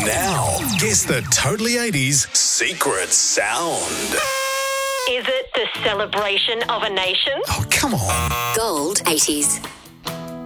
Now, guess the Totally 80s secret sound. Is it the celebration of a nation? Oh, come on. Gold 80s.